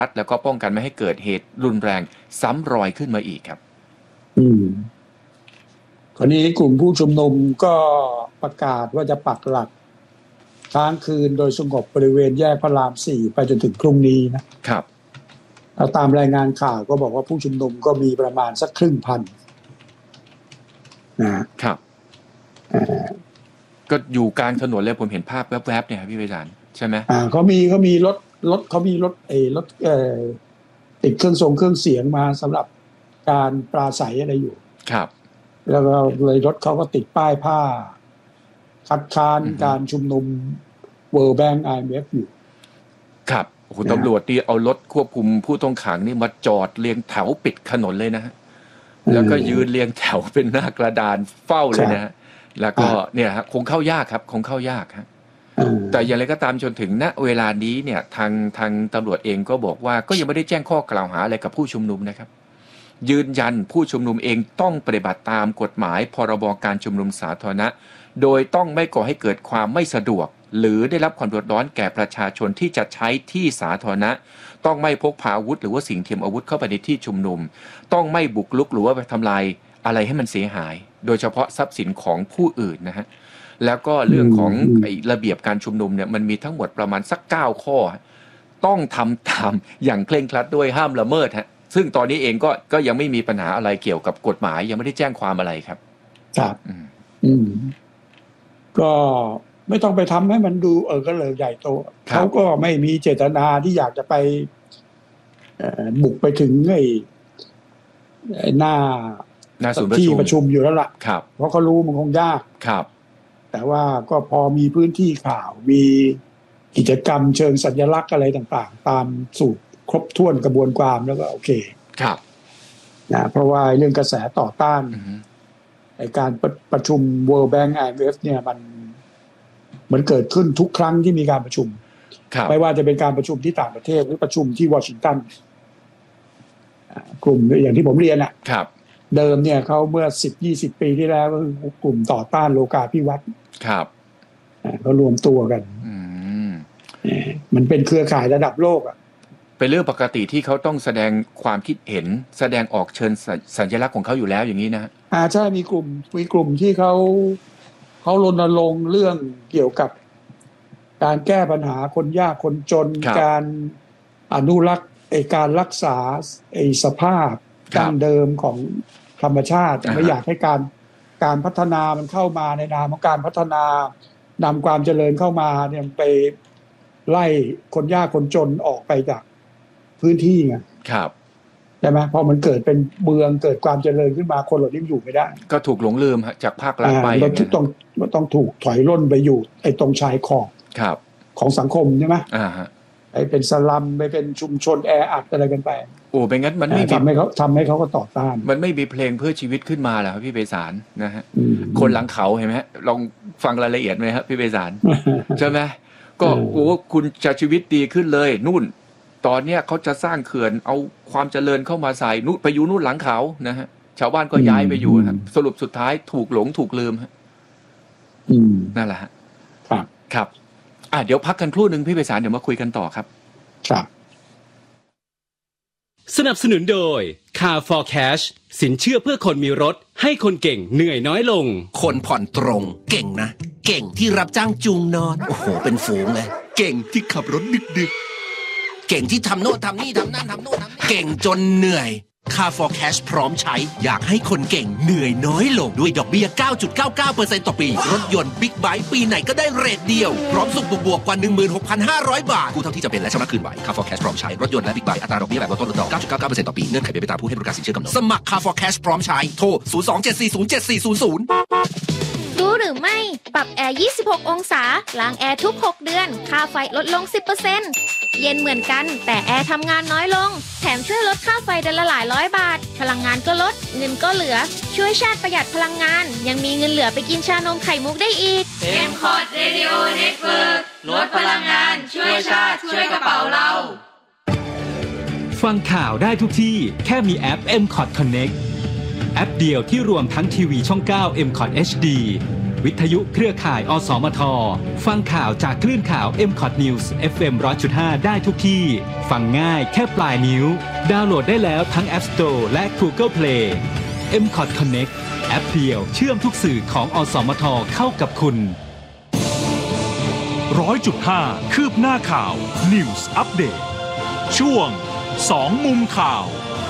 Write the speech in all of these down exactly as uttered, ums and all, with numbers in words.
แล้วก็ป้องกันไม่ให้เกิดเหตุรุนแรงซ้ำรอยขึ้นมาอีกครับอืมคราวนี้กลุ่มผู้ชุมนุมก็ประกาศว่าจะปักหลักค้างคืนโดยสงบบริเวณแยกพระรามสี่ไปจนถึงพรุ่งนี้นะครับแล้วตามรายงานข่าวก็บอกว่าผู้ชุมนุมก็มีประมาณสักครึ่งพันนะครับก็อยู่กลางถนนเลยผมเห็นภาพแวบๆเนี่ยครับพี่ไพศาลใช่ไหมอ่าเขามีเขามีรถรถเขามีรถเอรถเอ่อติดเครื่องทรงเครื่องเสียงมาสำหรับการปราศัยอะไรอยู่ครับแล้วก็เลยรถเขาก็ติดป้ายผ้าคัดค้านการชุมนุม World Bank ไอ เอ็ม เอฟ อยู่ครับโอ้โหตำรวจที่เอารถควบคุมผู้ต้องขังนี่มาจอดเรียงแถวปิดถนนเลยนะฮะแล้วก็ยืนเรียงแถวเป็นหน้ากระดานเฝ้าเลยนะฮะแล้วก็เนี่ยฮะคงเข้ายากครับคงเข้ายากครับแต่อย่างไรก็ตามจนถึงณเวลานี้เนี่ยทางทางตำรวจเองก็บอกว่าก็ยังไม่ได้แจ้งข้อกล่าวหาอะไรกับผู้ชุมนุมนะครับยืนยันผู้ชุมนุมเองต้องปฏิบัติตามกฎหมายพรบการชุมนุมสาธารณะโดยต้องไม่ก่อให้เกิดความไม่สะดวกหรือได้รับความเดือดร้อนแก่ประชาชนที่จะใช้ที่สาธารณะต้องไม่พกพาอาวุธหรือว่าสิ่งเทียมอาวุธเข้าไปในที่ชุมนุมต้องไม่บุกรุกหรือว่าไปทำลายอะไรให้มันเสียหายโดยเฉพาะทรัพย์สินของผู้อื่นนะฮะแล้วก็เรื่องของไอ้ระเบียบการชุมนุมเนี่ยมันมีทั้งหมดประมาณสักเก้าข้อต้องทำตามอย่างเคร่งครัดด้วยห้ามละเมิดฮะซึ่งตอนนี้เองก็ก็ยังไม่มีปัญหาอะไรเกี่ยวกับกฎหมายยังไม่ได้แจ้งความอะไรครับครับอืมก็ไม่ต้องไปทำให้มันดูเออก็เลยใหญ่โตเขาก็ไม่มีเจตนาที่อยากจะไปบุกไปถึงไอ้หน้าที่ประชุมอยู่แล้วล่ะเพราะเขารู้มันคงยากครับแต่ว่าก็พอมีพื้นที่ข่าวมีกิจกรรมเชิงสัญลักษณ์อะไรต่างๆตามสูตรครบถ้วนกระบวนความแล้วก็โอเคครับนะเพราะว่าเรื่องกระแสต่อต้านในการประชุม World Bank ไอ เอ็ม เอฟ เนี่ยมันมันเกิดขึ้นทุกครั้งที่มีการประชุมไม่ว่าจะเป็นการประชุมที่ต่างประเทศหรือประชุมที่วอชิงตันกลุ่มอย่างที่ผมเรียนอ่ะเดิมเนี่ยเขาเมื่อ สิบถึงยี่สิบ ปีที่แล้วก็คือกลุ่มต่อต้านโลกาภิวัตน์ครับเขารวมตัวกันมันเป็นเครือข่ายระดับโลกอ่ะเป็นเรื่องปกติที่เขาต้องแสดงความคิดเห็นแสดงออกเชิญสัญลักษณ์ของเขาอยู่แล้วอย่างนี้นะอ่าใช่มีกลุ่มมีกลุ่มที่เขาเขารณรงค์เรื่องเกี่ยวกับการแก้ปัญหาคนยากคนจนการอนุรักษ์ไอ้การรักษาไอ้สภาพดั้งเดิมของธรรมชาติไม่อยากให้การการพัฒนามันเข้ามาในนามของการพัฒนานำความเจริญเข้ามาเนี่ยไปไล่คนยากคนจนออกไปจากพื้นที่ไงครับใช่ไหมพอมันเกิดเป็นเมืองเกิดความเจริญขึ้นมาคนเหล่านี้อยู่ไม่ได้ก็ถูกหลงลืมจากภาครัฐไปเราต้องต้องถูกถอยร่นไปอยู่ไอ้ตรงชายขอบของสังคมใช่ไหมอ่าฮะไอ้เป็นสลัมไปเป็นชุมชนแออัดอะไรกันไปโอ้เป็นงั้นมันไม่ทำให้เขาทำให้เขาก็ต่อต้านมันไม่มีเพลงเพื่อชีวิตขึ้นมาเหรอครับพี่ไพศาลนะฮะคนหลังเขาเห็นไหมลองฟังรายละเอียดไหมครับพี่ไพศาลใช่ไหมก็โอ้คุณจะชีวิตดีขึ้นเลยนู่นตอนเนี้ยเขาจะสร้างเขื่อนเอาความเจริญเข้ามาใส่นู่นไปอยู่นู่นหลังเขานะฮะชาวบ้านก็ย้ายไปอยู่ครับสรุปสุดท้ายถูกหลงถูกลืมฮะนั่นแหละฮะครับครับอ่ะเดี๋ยวพักกันครู่นึงพี่ไพศาลเดี๋ยวมาคุยกันต่อครับครับสนับสนุนโดย Car for Cash สินเชื่อเพื่อคนมีรถให้คนเก่งเหนื่อยน้อยลงคนผ่อนตรงเก่งนะเก่งที่รับจ้างจูงนอนโอ้โหเป็นฝูงเลยเก่งที่ขับรถดึกๆเก่งที่ทำโน่นทำนี่ทำนั่นทำโน่นทำนี่เก่งจนเหนื่อย Car for Cash พร้อมใช้อยากให้คนเก่งเหนื่อยน้อยลงด้วยดอกเบี้ย เก้าจุดเก้าเก้าเปอร์เซ็นต์ ต่อปีรถยนต์บิ๊กไบค์ปีไหนก็ได้เรทเดียวพร้อมสุขบวกกว่า หนึ่งหมื่นหกพันห้าร้อย บาทกู้เท่าที่จะเป็นและชำระคืนไหว Car for Cash พร้อมใช้รถยนต์และบิ๊กไบค์อัตราดอกเบี้ยแบบลดต้นลดดอก เก้าจุดเก้าเก้าเปอร์เซ็นต์ ต่อปีเงื่อนไขเป็นไปตามผู้ให้บริการสินเชื่อกำหนดสมัคร Car for Cash พร้อมใช้โทรศูนย์ สอง เจ็ด สี่ ศูนย์ เจ็ด สี่ ศูนย์ ศูนย์รู้หรือไม่ปรับแอร์ยี่สิบหกองศาล้างแอร์ทุกหกเดือนค่าไฟลดลง สิบเปอร์เซ็นต์ เย็นเหมือนกันแต่แอร์ทำงานน้อยลงแถมช่วยลดค่าไฟเดือนละหลายร้อยบาทพลังงานก็ลดเงินก็เหลือช่วยชาติประหยัดพลังงานยังมีเงินเหลือไปกินชานมไข่มุกได้อีกเอ็ม คอร์ด Radio Network ลดพลังงานช่วยชาติช่วยกระเป๋าเราฟังข่าวได้ทุกที่แค่มีแอป เอ็ม คอร์ด Connect แอปเดียวที่รวมทั้งทีวีช่องเก้า เอ็ม คอร์ด เอช ดีวิทยุเครือข่าย อสมท ฟังข่าวจากคลื่นข่าว เอ็ม คอ ที News เอฟ เอ็ม หนึ่งร้อยจุดห้า ได้ทุกที่ ฟังง่ายแค่ปลายนิ้ว ดาวน์โหลดได้แล้วทั้ง App Store และ Google Play เอ็ม คอ ที Connect แอปเดียวเชื่อมทุกสื่อของ อสมท เข้ากับคุณร้อยจุดห้า คืบหน้าข่าว News Update ช่วงสองมุมข่าว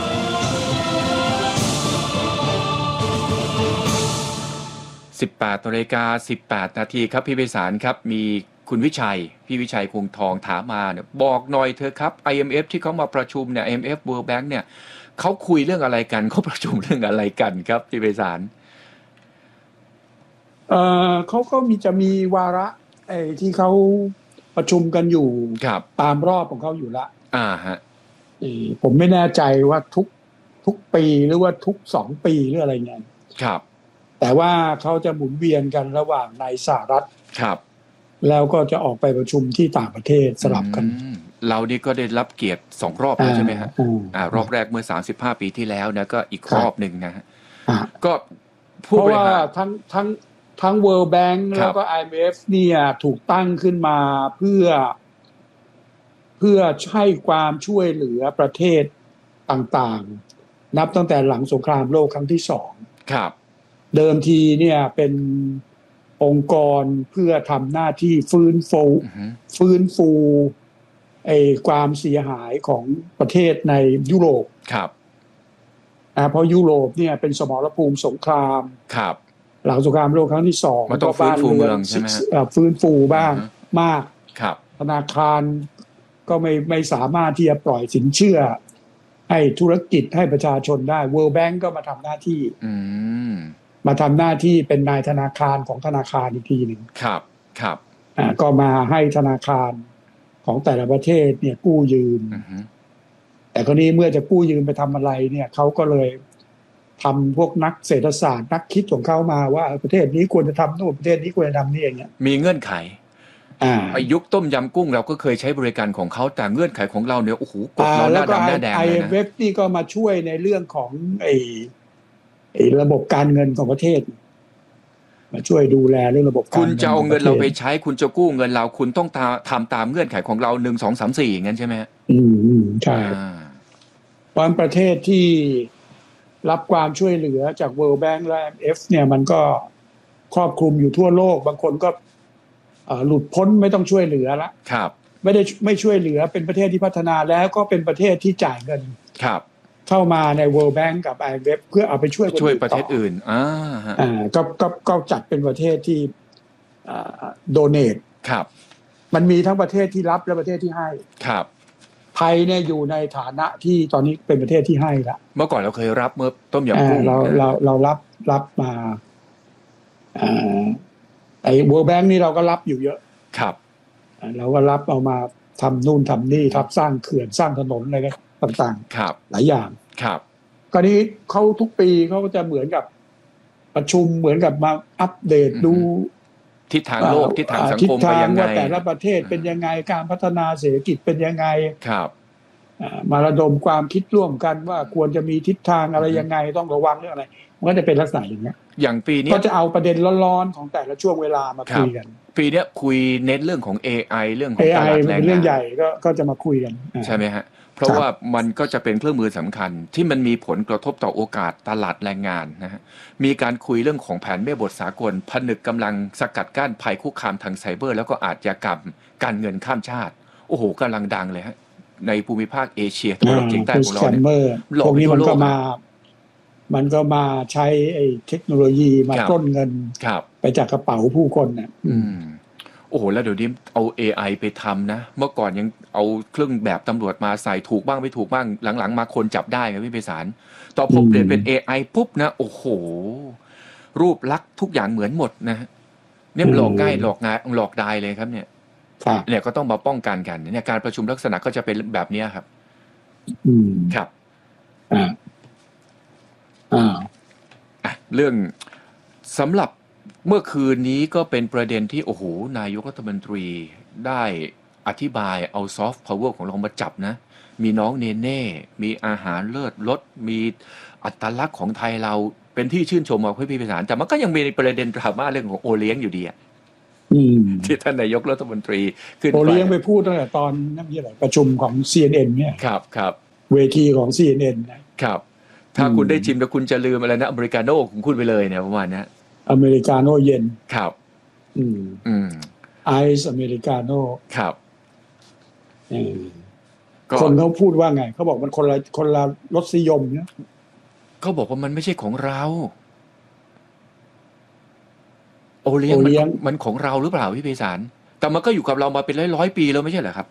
สิบแปดนาฬิกาสิบแปดนาทีครับพี่ไพศาลครับมีคุณวิชัยพี่วิชัยคงทองถามมาเนี่ยบอกหน่อยเถอะครับ ไอ เอ็ม เอฟ ที่เขามาประชุมเนี่ย ไอ เอ็ม เอฟ World Bank เนี่ยเขาคุยเรื่องอะไรกันเขาประชุมเรื่องอะไรกันครับพี่ไพศาลเอ่อเขาก็มีจะมีวาระไอ้ที่เขาประชุมกันอยู่ตามรอบของเขาอยู่ละอ่าฮะผมไม่แน่ใจว่าทุกทุกปีหรือว่าทุกสองปีหรืออะไรเงี้ยครับแต่ว่าเขาจะหมุนเวียนกันระหว่างในสหรัฐครับแล้วก็จะออกไปประชุมที่ต่างประเทศสลับกันเรานี่ก็ได้รับเกียรติสองรอบแล้วใช่ไหมฮะอ่ารอบแรกเมื่อสามสิบห้าปีที่แล้วนะก็อีกรอบหนึ่งนะฮะก็เพราะว่าทั้งทั้งทั้ง World Bank แล้วก็ ไอ เอ็ม เอฟ เนี่ยถูกตั้งขึ้นมาเพื่อเพื่อให้ความช่วยเหลือประเทศต่างๆนับตั้งแต่หลังสงครามโลกครั้งที่สองครับเดิมทีเนี่ยเป็นองค์กรเพื่อทำหน้าที่ฟื้นฟูฟื้นฟูไอ้ความเสียหายของประเทศในยุโรปครับอ่าเพราะยุโรปเนี่ยเป็นสมรภูมิสงครามครับหลังสงครามโลกครั้งที่สองก็ฟื้นฟูเมืองใช่ไหมฟื้นฟูบ้างมากครับธนาคารก็ไม่ไม่สามารถที่จะปล่อยสินเชื่อให้ธุรกิจให้ประชาชนได้ World Bank ก็มาทำหน้าที่มาทำหน้าที่เป็นนายธนาคารของธนาคารอีกทีหนึ่งครับครับอ่าก็มาให้ธนาคารของแต่ละประเทศเนี่ยกู้ยืมแต่คราวนี้เมื่อจะกู้ยืมไปทำอะไรเนี่ยเขาก็เลยทำพวกนักเศรษฐศาสตร์นักคิดของเขามาว่าประเทศนี้ควรจะทำโน่นประเทศนี้ควรจะทำนี่อย่างเงี้ยมีเงื่อนไขไอ้ยุคต้มยำกุ้งเราก็เคยใช้บริการของเขาแต่เงื่อนไขของเราเนี่ยโอ้โหกดเราหน้าดำหน้าแดงเลยนะไอ เอ็ม เอฟ นี่ก็มาช่วยในเรื่องของไอ้ไอ้ระบบการเงินของประเทศมาช่วยดูแลเรื่องระบบการเงินคุณจะเอาเงินเราไปใช้คุณจะกู้เงินเราคุณต้องทำตามเงื่อนไขของเราหนึ่งสองสามสี่อย่างนั้นใช่ไหมอืมใช่เพราะประเทศที่รับความช่วยเหลือจาก World Bank และ ไอ เอ็ม เอฟ เนี่ยมันก็ครอบคลุมอยู่ทั่วโลกบางคนก็หลุดพ้นไม่ต้องช่วยเหลือละครับไม่ได้ไม่ช่วยเหลือเป็นประเทศที่พัฒนาแล้วก็เป็นประเทศที่จ่ายเงินครับเข้ามาใน World Bank กับ ไอ เอ็ม เอฟ เพื่อเอาไปช่วยช่วยประเทศอื่นอ่าอ่าก็ก็ก็จัดเป็นประเทศที่อ่าโดเนทครับมันมีทั้งประเทศที่รับและประเทศที่ให้ครับไทยเนี่ยอยู่ในฐานะที่ตอนนี้เป็นประเทศที่ให้ละเมื่อก่อนเราเคยรับเมื่อต้มยำกุ้งเราเราเรารับรับมาอ่าไอ้ World Bank นี่เราก็รับอยู่เยอะครับเราก็รับเอามาทำนู่นทำนี่ทับสร้างเขื่อนสร้างถนนอะไรกันต่างๆครับหลายอย่างครับคราวนี้เขาทุกปีเขาก็จะเหมือนกับประชุมเหมือนกับมาอัปเดตดูทิศทางโลกทิศทางสังคมไปยังไงว่าแต่ละประเทศเป็นยังไงการพัฒนาเศรษฐกิจเป็นยังไงครับมาระดมความคิดร่วมกันว่าควรจะมีทิศทางอะไรยังไงต้องระวังเรื่องอะไรมันก็จะเป็นลักษณะอย่างนี้อย่างปีนี้ก็จะเอาประเด็นร้อนๆของแต่ละช่วงเวลามาคุยกันปีนี้คุยเน้นเรื่องของ เอ ไอ เรื่องของตลาดแรงงานเป็นเรื่องใหญ่ก็ก็จะมาคุยกันใช่ไหมฮะเพราะว่ามันก็จะเป็นเครื่องมือสำคัญที่มันมีผลกระทบต่อโอกาสตลาดแรงงานนะฮะมีการคุยเรื่องของแผนแม่บทสากลผนึกกำลังสกัดกั้นภัยคุกคามทางไซเบอร์แล้วก็อาชญากรรมการเงินข้ามชาติโอ้โหกำลังดังเลยฮะในภูมิภาคเอเชียตะวันออกเฉียงใต้ของเราเนี่ยพวกนี้มันก็มามันก็มาใช้ไอ้เทคโนโลยีมาปล้นเงินไปจากกระเป๋าผู้คนเนี่ยโอ้โหแล้วเดี๋ยวนี้เอา เอ ไอ ไปทำนะเมื่อก่อนยังเอาเครื่องแบบตำรวจมาใส่ถูกบ้างไม่ถูกบ้างหลังๆมาคนจับได้ครับพี่ไพศาลต่อพอเปลี่ยนเป็น เอ ไอ ปุ๊บนะโอ้โหรูปลักษณ์ทุกอย่างเหมือนหมดนะเนี่ยหลอกง่ายหลอกง่ายหลอกได้เลยครับเนี่ยเนี่ยก็ต้องมาป้องกันกันเนี่ยการประชุมลักษณะก็จะเป็นแบบนี้ครับครับอ่าอ่าอ่ะเรื่องสำหรับเมื่อคืนนี้ก็เป็นประเด็นที่โอ้โหนายกรัฐมนตรีได้อธิบายเอาซอฟต์พาวเวอร์ของเรามาจับนะมีน้องเนเน่มีอาหารเลิศรสมีอัตลักษณ์ของไทยเราเป็นที่ชื่นชมของพี่ไพศาลแต่มันก็ยังมีประเด็นดราม่าเรื่องของโอเลี้ยงอยู่ดีอะที่ท่านนายกรัฐมนตรีขึ้นไปโอเลี้ยงไปพูดตั้งแต่ตอนนั่นที่อะไรประชุมของ ซี เอ็น เอ็น เนี่ยครับครับเวทีของ ซี เอ็น เอ็นนะครับถ้าคุณได้ชิมแล้วคุณจะลืมอะไรนะอเมริกาโน่ของคุณไปเลยเนี่ยประมาณนี้อเมริกาโน่เย็นครับอืมอืมไอซ์อเมริกาโน่ครับคนเขาพูดว่าไงเขาบอกมันคนละคนละรสนิยมเนี่ยเขาบอกว่ามันไม่ใช่ของเราโอเลี้ยงมันมันของเราหรือเปล่าพี่ไพศาลแต่มันก็อยู่กับเรามาเป็นร้อยร้อยปีแล้วไม่ใช่เหรอครับ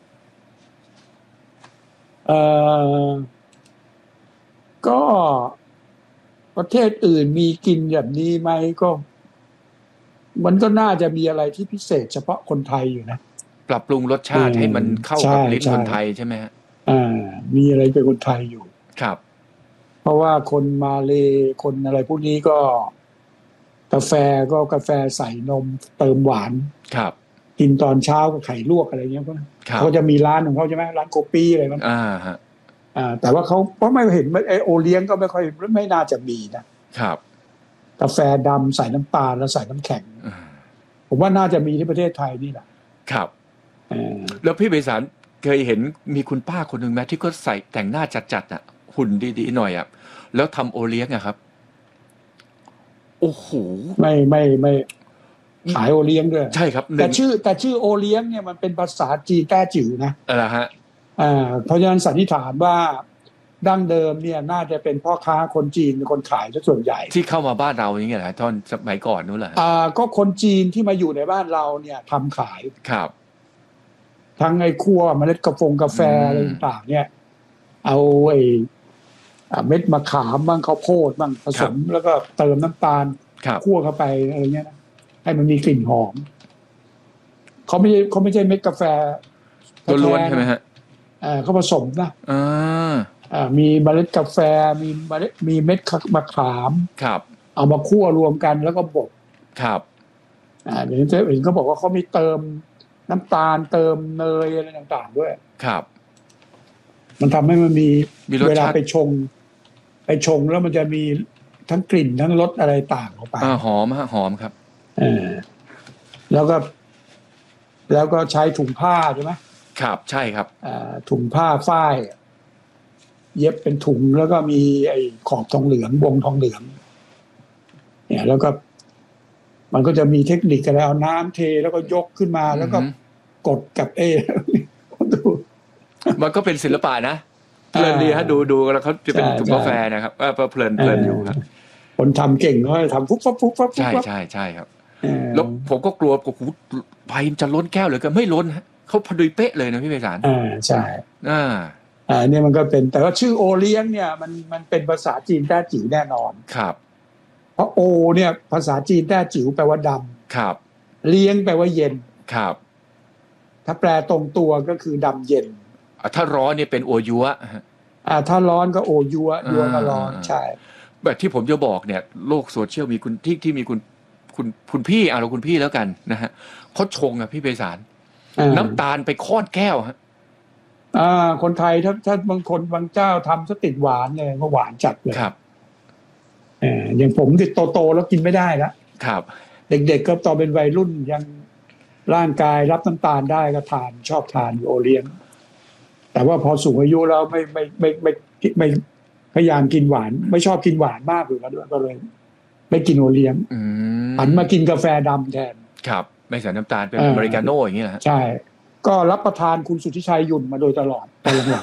เอ่อก็ประเทศอื่นมีกินแบบนี้ไหมก็มันก็น่าจะมีอะไรที่พิเศษเฉพาะคนไทยอยู่นะปรับปรุงรสชาติให้มันเข้ากับลิ้นคนไทยใช่ไหมฮะอ่ามีอะไรเป็นคนไทยอยู่ครับเพราะว่าคนมาเลคนอะไรพวกนี้ก็กาแฟก็กาแฟใส่นมเติมหวานครับกินตอนเช้ากับไข่ลวกอะไรเงี้ยก็เขาจะมีร้านของเขาใช่ไหมร้านโกปี้อะไรมันอ่าฮะอ่าแต่ว่าเขาเพราะไม่เห็นไอโอเลี้ยงก็ไม่ค่อยไม่น่าจะมีนะครับกาแฟดำใส่น้ำตาลแล้วใส่น้ำแข็งผมว่าน่าจะมีที่ประเทศไทยนี่แหละครับแล้วพี่ไพศาลเคยเห็นมีคุณป้าคนหนึ่งไหมที่ก็ใส่แต่งหน้าจัดๆอ่ะหุ่นดีๆหน่อยอ่ะแล้วทำโอเลี้ยงอ่ะครับโอ้โหไม่ไม่ไม่ขายโอเลี้ยงด้วยใช่ครับแต่ชื่อแต่ชื่อโอเลี้ยงเนี่ยมันเป็นภาษาจีนแต้จิ๋วนะอะไรฮะอ่าเพราะฉะนั้นสันนิษฐานว่าดั้งเดิมเนี่ยน่าจะเป็นพ่อค้าคนจีนเป็นคนขายซะส่วนใหญ่ที่เข้ามาบ้านเราอย่างเงี้ยนะตอนสมัยก่อนนู้นแหละอ่าก็คนจีนที่มาอยู่ในบ้านเราเนี่ยทำขายครับทั้งไอ้คั่วเมล็ดกาแฟกาแฟอะไรต่างๆเนี่ยเอาไอ้เม็ดมะขามบ้างข้าวโพดบ้างผสมแล้วก็เติมน้ำตาลคั่วเข้าไปอะไรเงี้ยนะให้มันมีกลิ่นหอมเขาไม่ใช่เขาไม่ใช่เม็ดกาแฟล้วนๆใช่ไหมฮะอ่าเขาผสมนะอ่าอ่ามีเมล็ดกาแฟมีเมล็ดมีเม็ดมะขามครับเอามาคั่วรวมกันแล้วก็บดครับอ่าเดี๋ยวจะเห็นเขาบอกว่าเขามีเติมน้ำตาลเติมเนยอะไรต่างๆด้วยครับมันทำให้มันมีเวลาไปชงไปชงแล้วมันจะมีทั้งกลิ่นทั้งรสอะไรต่างออกไปอ่าหอมฮะหอมครับอ่าแล้วก็แล้วก็ใช้ถุงผ้าใช่ไหมครับใช่ครับอ่าถุงผ้าฝ้ายเย็บเป็นถุงแล้วก็มีไอ้ขอบทองเหลืองวงทองเหลืองเนี่ยแล้วก็มันก็จะมีเทคนิคอะไรเอาน้ำเทแล้วก็ยกขึ้นมาแล้วก็กดกับเอดูมันก็เป็นศิลปะนะเพลินดีฮะดูดูแล้วเขาจะเป็นถุงกาแฟนะครับว่าเพลินเพลินอยู่ครับคนทำเก่งเขาทำฟุ๊บฟุ๊บฟุ๊บฟุ๊บใช่ใช่ใช่ครับแล้วผมก็กลัวกูไฟจะล้นแก้วเลยก็ไม่ล้นฮะเขาพอดีเป๊ะเลยนะพี่ไพศาลอ่าใช่อ่าอ่าเนี่ยมันก็เป็นแต่ว่าชื่อโอเลี้ยงเนี่ยมันมันเป็นภาษาจีนแต้จิ๋วแน่นอนครับเพราะโอเนี่ยภาษาจีนแต้จิ๋วแปลว่าดำครับเลี้ยงแปลว่าเย็นครับถ้าแปลตรงตัวก็คือดำเย็นถ้าร้อนเนี่ยเป็นโอยัวอ่าถ้าร้อนก็โอยัวยัวก็ร้อนใช่แบบที่ผมจะบอกเนี่ยโลกโซเชียลมีคุณที่ที่มีคุณคุณคุณพี่เอาเราคุณพี่แล้วกันนะฮะเขาชงอ่ะพี่ไพศาลน้ำตาลไปค้อนแก้วฮะอ่าคนไทยถ้าถ้าบางคนบางเจ้าทำซะติดหวานเลยก็หวานจัดเลยครับเอออย่างผมติดโตๆแล้วกินไม่ได้แล้วครับเด็กๆก็ตอนเป็นวัยรุ่นยังร่างกายรับน้ำตาลได้ก็ทานชอบทานโอเลี้ยงแต่ว่าพอสูงอายุแล้วไม่ไม่ไม่ไม่ไม่พยายามกินหวานไม่ชอบกินหวานมากอยู่แล้วด้วยก็เลยไม่กินโอเลี้ยงหันมากินกาแฟดำแทนครับไม่ใส่น้ำตาลเป็นอเมริกาโน่อย่างเงี้ยใช่ก็รับประทานคุณสุทธิชัยหยุ่นมาโดยตลอดตอนหลัง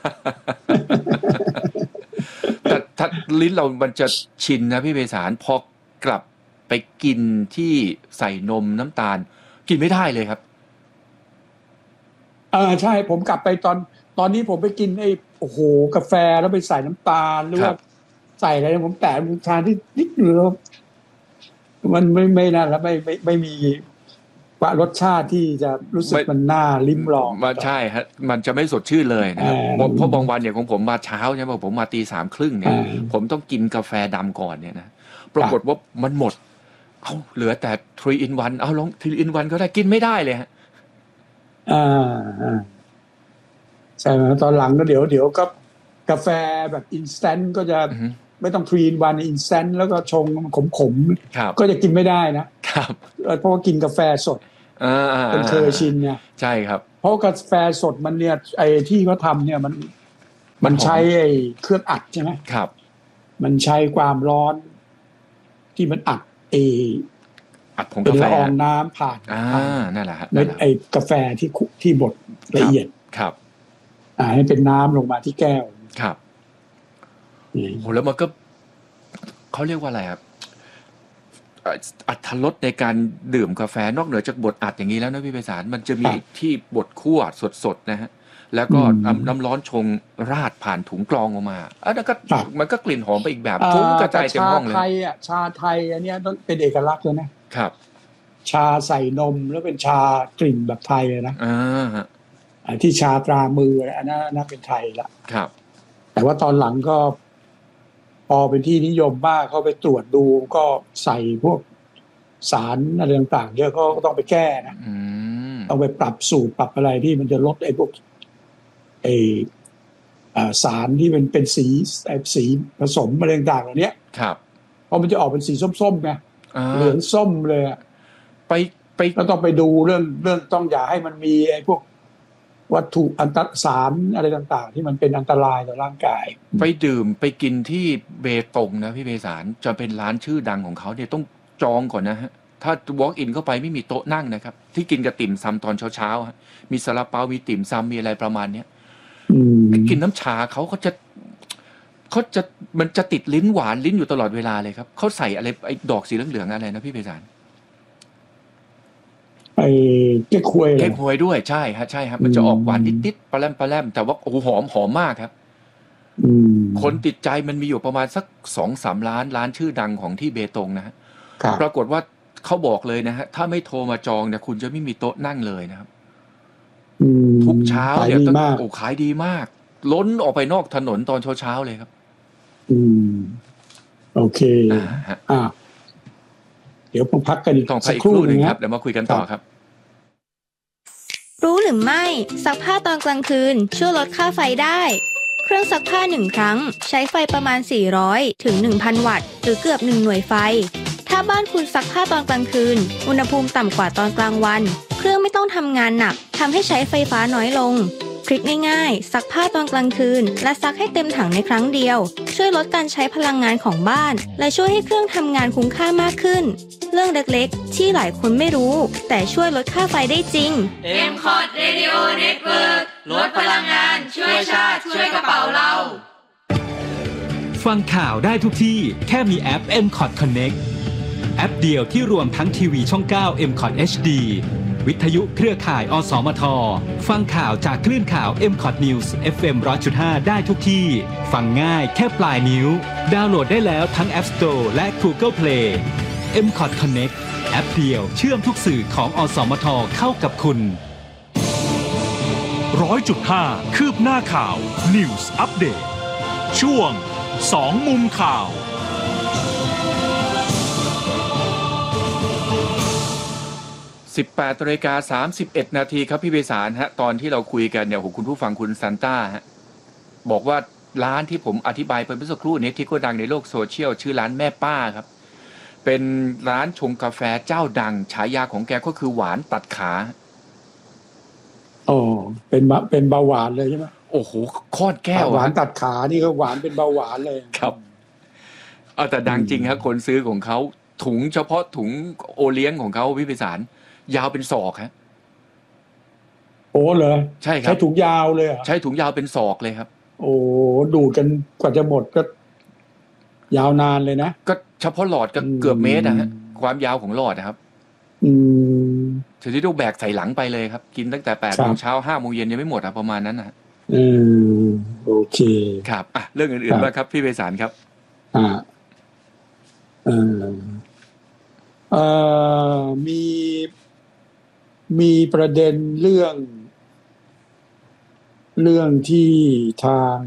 ๆแต่ถ้าลิ้นเรามันจะชินนะพี่ไพศาลพอกลับไปกินที่ใส่นมน้ำตาลกินไม่ได้เลยครับอ่าใช่ผมกลับไปตอนตอนนี้ผมไปกินไอ้โอ้โหกาแฟแล้วไปใส่น้ำตาลหรือว่าใส่อะไรผมแต่ผมทานที่นิดเดียวมันไม่ไม่น่าแล้วไม่ไม่ไม่มีว่ารสชาติที่จะรู้สึกมันน่าลิ้มลองมันใช่ฮะมันจะไม่สดชื่นเลยนะครับเพราะบางวันอย่างของผมมาเช้าใช่ไหมผมมาตีสามครึ่งเนี่ยผมต้องกินกาแฟดำก่อนเนี่ยนะปรากฏว่ามันหมดเอาเหลือแต่ทรี in วันเอาลองทรี in วันก็ได้กินไม่ได้เลยฮะอ่าใช่ไหมตอนหลังก็เดี๋ยวเดี๋ยวก็กาแฟแบบอินสแตนต์ก็จะไม่ต้องทรีนวันอินสแตนต์แล้วก็ชงขมครับๆก็จะกินไม่ได้นะครับ เพราะว่ากินกาแฟสดอ่าๆๆเป็นเคยชินเนี่ยใช่ครับเพราะกาแฟสดมันเนี่ยไอ้ที่เขาทำเนี่ยมันมัมัน นหอมใช้ไอ้เครื่องอัดใช่ไหมครับมันใช้ความร้อนที่มันอัดไอ้อัดผงเป็กาน แฟละอองน้ำผ่านอ่าผ่านนั่นแหละฮะเม็นั่ดนแหละไอ้กาแฟที่คุที่บดละเอียดครับอ่าให้เป็นน้ำลงมาที่แก้วครับอืมโหแล้วมันก็เขาเรียกว่าอะไรครับเอ่ออรรถรสในการดื่มกาแฟนอกเหนือจากบดอัดอย่างนี้แล้วนะพี่ไพศาลมันจะมีที่บดคั่วสดๆนะฮะแล้วก็น้ำน้ำร้อนชงราดผ่านถุงกรองออกมาอันนั้นก็มันก็กลิ่นหอมไปอีกแบบฟุ้งกระจายเต็มห้องเลชาไทยยอ่ะชาไทยอันเนี้ยต้องเป็นเอกลักษณ์เลยนะครับ ชาใส่นมแล้วเป็นชากลิ่นแบบไทยเลยนะอ่าฮะอ่าที่ชาตรามืออันนั้นอันนั้นเป็นไทยละครับแต่ว่าตอนหลังก็ พอเป็นที่นิยมมากเขาไปตรวจดูก็ใส่พวกสารอะไรต่างๆเยอะก็ต้องไปแก้นะอืมต้องไปปรับสูตรปรับอะไรที่มันจะลดไอ้พวกไอ้อ่าสารที่เป็นเป็นสีไอ้สีผสมอะไรต่างๆเหล่านี้ครับเพราะมันจะออกเป็นสีส้มๆไงอ่าเหลืองส้มเลยอะไปไปแล้วต้องไปดูเรื่องเรื่องต้องอย่าให้มันมีไอ้พวกวัตถุอันตรสารอะไรต่างๆ ที่มันเป็นอันตรายต่อร่างกายไปดื่มไปกินที่เบตงนะพี่เบสารจะเป็นร้านชื่อดังของเขาเนี่ยต้องจองก่อนนะฮะถ้า walk in เข้าไปไม่มีโต๊ะนั่งนะครับที่กินกับติ่มซำตอนเช้าๆฮะมีซาลาเปามีติ่มซำมีอะไรประมาณเนี้ยอืมไปกินน้ำชาเขาเขาจะเขาจะมันจะติดลิ้นหวานลิ้นอยู่ตลอดเวลาเลยครับเขาใส่อะไรไอ้ดอกสีเหลืองๆอะไรนะพี่เบสารไอ้เก๊กฮวยเลเค้ยกฮวยด้วยใช่ฮะใช่ครับมันจะออกหวานนิดๆปลาแรมปลาแรมแต่ว่าโอ้โหหอมหอมมากครับอืมคนติดใจมันมีอยู่ประมาณสักสองสามล้านร้านชื่อดังของที่เบตงนะฮะครับปรากฏว่าเขาบอกเลยนะฮะถ้าไม่โทรมาจองเนี่ยคุณจะไม่มีโต๊ะนั่งเลยนะครับอืมทุกเช้าขายเนี่ยดีต้องมากโอ้ขายดีมาก ล้นออกไปนอกถนนตอนเช้าๆเลยครับอืม โอเคอ่าฮะอ่าเดี๋ยวผมพักกันอีกต้องพัสักกอีกครู่ครู่หหนึนึ่งงคครัรับบ เดี๋ยวมาคุยกันต่อครับรู้หรือไม่ซักผ้าตอนกลางคืนช่วยลดค่าไฟได้ เครื่องซักผ้าหนึ่งครั้งใช้ไฟประมาณสี่ร้อยถึง หนึ่งพัน วัตต์หรือเกือบหนึ่งหน่วยไฟ ถ้าบ้านคุณซักผ้าตอนกลางคืนอุณหภูมิต่ำกว่าตอนกลางวันเครื่องไม่ต้องทำงานหนักทำให้ใช้ไฟฟ้าน้อยลงทริคง่ายๆซักผ้าตอนกลางคืนและซักให้เต็มถังในครั้งเดียวช่วยลดการใช้พลังงานของบ้านและช่วยให้เครื่องทำงานคุ้มค่ามากขึ้นเรื่องเล็กๆที่หลายคนไม่รู้แต่ช่วยลดค่าไฟได้จริงเอ็ม คอร์ด Radio Network ลดพลังงานช่วยชาติช่วยกระเป๋าเราฟังข่าวได้ทุกที่แค่มีแอป เอ็ม คอร์ด Connect แอปเดียวที่รวมทั้งทีวีช่อง เก้า เอ็ม คอร์ด เอช ดี วิทยุเครือข่ายอสมทฟังข่าวจากคลื่นข่าว เอ็ม คอร์ด News เอฟ เอ็ม หนึ่งร้อยจุดห้า ได้ทุกที่ ฟังง่ายแค่ปลายนิ้ว ดาวน์โหลดได้แล้วทั้ง App Store และ Google Play เอ็ม คอร์ด Connect แอปเดียวเชื่อมทุกสื่อของอสมทเข้ากับคุณร้อยจุดห้าคืบหน้าข่าว News Update ช่วงสองมุมข่าวสิบแปดนาฬิกาสามสิบเอ็ดนาทีครับพี่เบสารฮะตอนที่เราคุยกันเนี่ยโหคุณผู้ฟังคุณซันต้าฮะบอกว่าร้านที่ผมอธิบายไปเมื่อสักครู่นี้ที่ก็ดังในโลกโซเชียลชื่อร้านแม่ป้าครับเป็นร้านชงกาแฟเจ้าดังฉายาของแกก็คือหวานตัดขาโอ้เป็นบะเป็นเบาหวานเลยใช่ไหมโอ้โหคอดแก้วหวานฮะตัดขานี่ก็หวานเป็นเบาหวานเลยครับเอาแต่ดังจริงครับคนซื้อของเขาถุงเฉพาะถุงโอเลี้ยงของเขาพี่เบสารยาวเป็นศอกฮะโอ้เหรอใช่ครับใช้ถุงยาวเลยเหรอใช้ถุงยาวเป็นศอกเลยครับโอ้ดูดกันกว่าจะหมดก็ ยาวนานเลยนะก็เฉพาะหลอดก็เกือบเมตรนะฮะความยาวของหลอดนะครับอืมถึงที่ต้องแบกใส่หลังไปเลยครับ กินตั้งแต่แปดครับโมงเช้าห้าโมงเย็นยังไม่หมดอะประมาณนั้นนะอืมโอเคครับอ่ะเรื่องอื่นๆบ้างครับพี่ไพศาลครับอ่าเอ่อเอ่อมีมีประเด็นเรื่อง เรื่องที่ทาง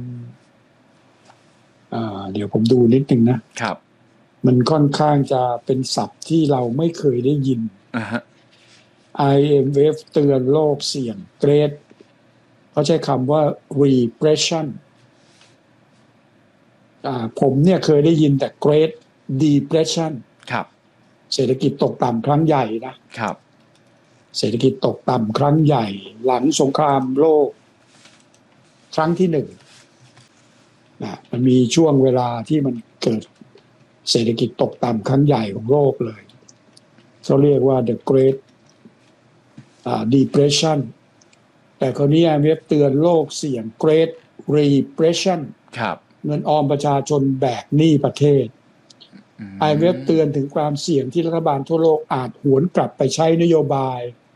อ่าเดี๋ยวผมดูนิดนึงนะครับ มันค่อนข้างจะเป็นศัพท์ที่เราไม่เคยได้ยินอ่าฮะไอ เอ็ม เอฟ เตือนโลกเสี่ยงเกรดเขาใช้คำว่า repression ผมเนี่ยเคยได้ยินแต่ Great Depression ครับเศรษฐกิจตกต่ำครั้งใหญ่นะครับเศรษฐกิจตกต่ำครั้งใหญ่หลังสงครามโลกครั้งที่หนึ่งนะมันมีช่วงเวลาที่มันเกิดเศรษฐกิจตกต่ำครั้งใหญ่ของโลกเลยเขาเรียกว่า The Great Depression แต่คราวนี้ ไอ เอ็ม เอฟ เตือนโลกเสี่ยง Great Repression ครับเงินออมประชาชนแบกหนี้ประเทศ ไอ เอ็ม เอฟ เตือนถึงความเสี่ยงที่รัฐบาลทั่วโลกอาจหวนกลับไปใช้นโยบาย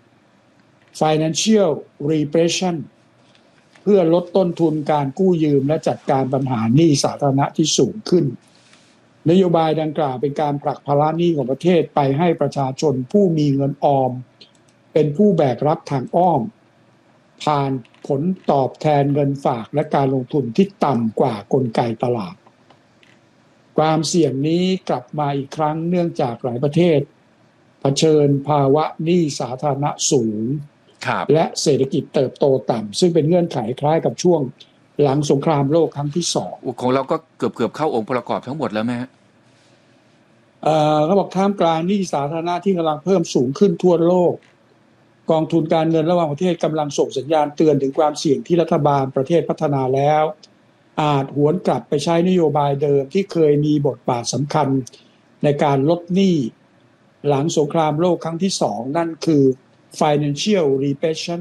Financial Repression เพื่อลดต้นทุนการกู้ยืมและจัดการปัญหาหนี้สาธารณะที่สูงขึ้นนโยบายดังกล่าวเป็นการผลักภาระหนี้ของประเทศไปให้ประชาชนผู้มีเงินออมเป็นผู้แบกรับทางอ้อมผ่านผลตอบแทนเงินฝากและการลงทุนที่ต่ำกว่ากลไกตลาดความเสี่ยงนี้กลับมาอีกครั้งเนื่องจากหลายประเทศเผชิญภาวะหนี้สาธารณะสูงและเศรษฐกิจเติบโตต่ำซึ่งเป็นเงื่อนไขคล้ายกับช่วงหลังสงครามโลกครั้งที่สองของเราก็เกือบเกือบเข้าองค์ประกอบทั้งหมดแล้วไหมฮะเอ่อเขาบอกท่ามกลางหนี้สาธารณะที่กำลังเพิ่มสูงขึ้นทั่วโลกกองทุนการเงินระหว่างประเทศกำลังส่งสัญญาณเตือนถึงความเสี่ยงที่รัฐบาลประเทศพัฒนาแล้วอาจหวนกลับไปใช้นโยบายเดิมที่เคยมีบทบาทสำคัญในการลดหนี้หลังสงครามโลกครั้งที่สองนั่นคือ Financial Repression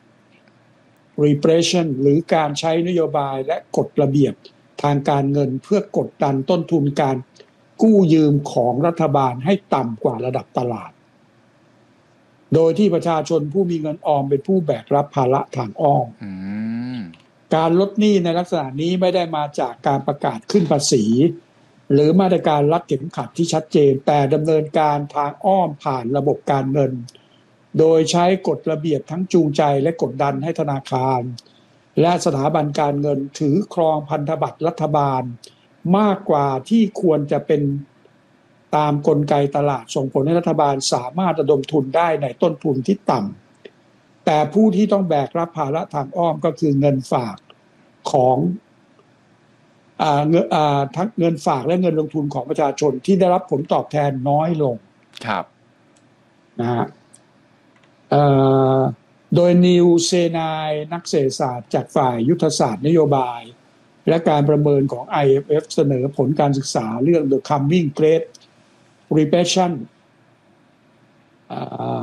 Repression หรือการใช้นโยบายและกฎระเบียบทางการเงินเพื่อกดดันต้นทุนการกู้ยืมของรัฐบาลให้ต่ำกว่าระดับตลาดโดยที่ประชาชนผู้มีเงินออมเป็นผู้แบกรับภาระทางอ้อมการลดหนี้ในลักษณะนี้ไม่ได้มาจากการประกาศขึ้นภาษีหรือมาตรการรัดเข็มขัดที่ชัดเจนแต่ดำเนินการทางอ้อมผ่านระบบการเงินโดยใช้กฎระเบียบทั้งจูงใจและกดดันให้ธนาคารและสถาบันการเงินถือครองพันธบัตรรัฐบาลมากกว่าที่ควรจะเป็นตามกลไกตลาดส่งผลให้รัฐบาลสามารถระดมทุนได้ในต้นทุนที่ต่ำแต่ผู้ที่ต้องแบกรับภาระทางอ้อมก็คือเงินฝากของอ่าเงินอ่าทั้งเงินฝากและเงินลงทุนของประชาชนที่ได้รับผลตอบแทนน้อยลงครับนะฮะเอ่อโดยนิวเซนายนักเศรษฐศาสตร์จากฝ่ายยุทธศาสตร์นโยบายและการประเมินของ ไอ เอ็ม เอฟ เสนอผลการศึกษาเรื่อง The Coming Great Repression uh,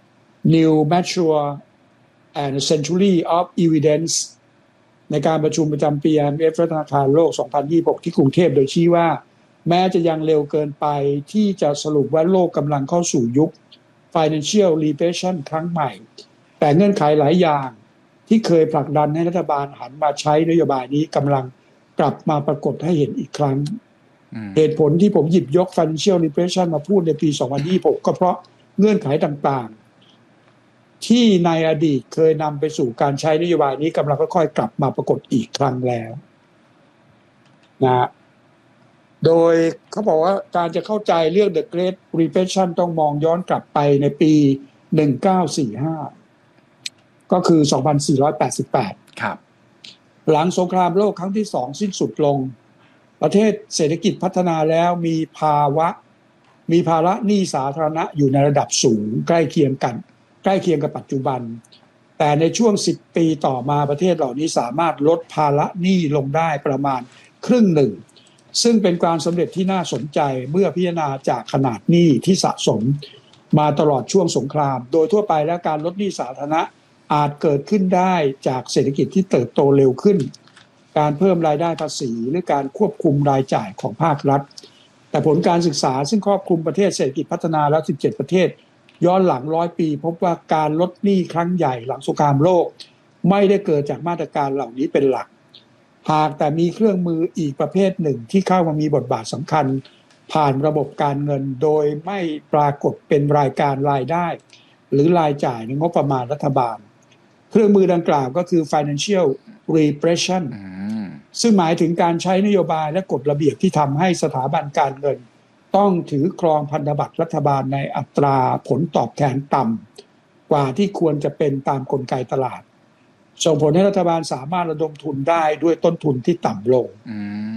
New Mature and Century of Evidence ในการประชุมประจำปี ไอ เอ็ม เอฟ และธนาคารโลก สองพันยี่สิบหก ที่กรุงเทพโดยชี้ว่าแม้จะยังเร็วเกินไปที่จะสรุปว่าโลกกำลังเข้าสู่ยุค Financial Repression ครั้งใหม่แต่เงื่อนไขหลายอย่างที่เคยผลักดันให้รัฐบาลหันมาใช้นโยบายนี้กำลังกลับมาปรากฏให้เห็นอีกครั้งเหตุผลที่ผมหยิบยก Financial Repression มาพูดในปี สองพันยี่สิบหก ก็เพราะเงื่อนไขต่างๆที่ในอดีตเคยนำไปสู่การใช้นโยบายนี้กำลังค่อยๆกลับมาปรากฏอีกครั้งแล้วนะโดยเขาบอกว่าการจะเข้าใจเรื่อง The Great Repression ต้องมองย้อนกลับไปในปี หนึ่งพันเก้าร้อยสี่สิบห้า ก็คือ สองพันสี่ร้อยแปดสิบแปดครับหลังสงครามโลกครั้งที่สองสิ้นสุดลงประเทศเศรษฐกิจพัฒนาแล้วมีภาวะมีภาระหนี้สาธารณะอยู่ในระดับสูงใกล้เคียงกันใกล้เคียงกับปัจจุบันแต่ในช่วงสิบปีต่อมาประเทศเหล่านี้สามารถลดภาระหนี้ลงได้ประมาณครึ่งหนึ่งซึ่งเป็นความสำเร็จที่น่าสนใจเมื่อพิจารณาจากขนาดหนี้ที่สะสมมาตลอดช่วงสงครามโดยทั่วไปแล้วการลดหนี้สาธารณะอาจเกิดขึ้นได้จากเศรษฐกิจที่เติบโตเร็วขึ้นการเพิ่มรายได้ภาษีหรือการควบคุมรายจ่ายของภาครัฐแต่ผลการศึกษาซึ่งครอบคลุมประเทศเศรษฐกิจพัฒนาแล้วสิบเจ็ดประเทศย้อนหลังร้อยปีพบว่าการลดหนี้ครั้งใหญ่หลังสงครามโลกไม่ได้เกิดจากมาตรการเหล่านี้เป็นหลักหากแต่มีเครื่องมืออีกประเภทหนึ่งที่เข้ามามีบทบาทสำคัญผ่านระบบการเงินโดยไม่ปรากฏเป็นรายการรายได้หรือรายจ่ายในงบประมาณรัฐบาลเครื่องมือดังกล่าวก็คือ Financial Repression ซึ่งหมายถึงการใช้นโยบายและกฎระเบียบที่ทำให้สถาบันการเงินต้องถือครองพันธบัตรรัฐบาลในอัตราผลตอบแทนต่ำกว่าที่ควรจะเป็นตามกลไกตลาดส่งผลให้รัฐบาลสามารถระดมทุนได้ด้วยต้นทุนที่ต่ำลง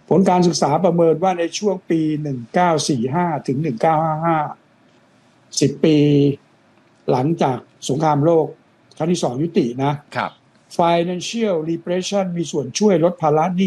ผลการศึกษาประเมินว่าในช่วงปีหนึ่งเก้าสี่ห้าถึงหนึ่งเก้าห้าห้า สิบปีหลังจากสงครามโลกครั้งที่สองยุตินะครับ financial repression มีส่วนช่วยลดภาระหนี้